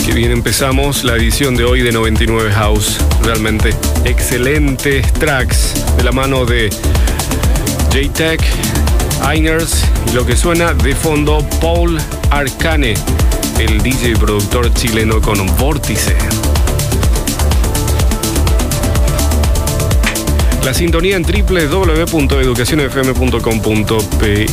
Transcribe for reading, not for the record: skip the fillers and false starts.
Qué bien empezamos la edición de hoy de 99 House. Realmente excelentes tracks de la mano de J-Tech, Einers, y lo que suena de fondo, Paul Arcane, el DJ y productor chileno con Vórtice. La sintonía en www.educacionfm.com.pi.